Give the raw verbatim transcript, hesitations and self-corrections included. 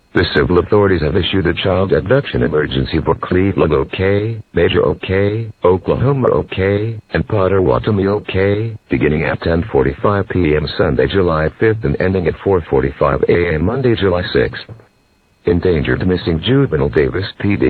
The civil authorities have issued a child abduction emergency for Cleveland OK, Major OK, Oklahoma OK, and Potawatomi OK, beginning at ten forty-five p m Sunday, July fifth and ending at four forty-five a m Monday, July sixth. Endangered Missing Juvenile Davis P D